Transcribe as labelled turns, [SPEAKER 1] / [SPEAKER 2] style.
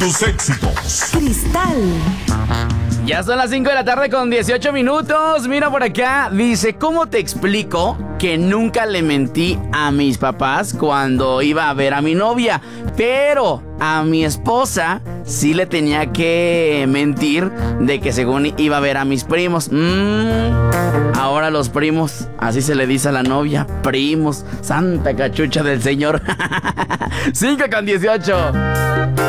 [SPEAKER 1] tus éxitos.
[SPEAKER 2] Cristal.
[SPEAKER 3] Ya son las 5 de la tarde con 18 minutos. Mira por acá, dice, ¿cómo te explico que nunca le mentí a mis papás cuando iba a ver a mi novia? Pero a mi esposa sí le tenía que mentir de que según iba a ver a mis primos. Ahora los primos, así se le dice a la novia, primos, santa cachucha del señor. 5 con 18.